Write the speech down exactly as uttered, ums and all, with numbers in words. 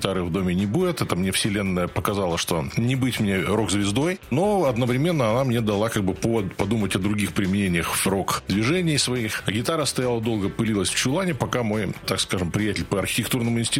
электрогитары в доме не будет. Это мне вселенная показала, что не быть мне рок-звездой. Но одновременно она мне дала как бы повод подумать о других применениях рок-движений своих. А гитара стояла долго, пылилась в чулане, пока мой, так скажем, приятель по архитектурному институту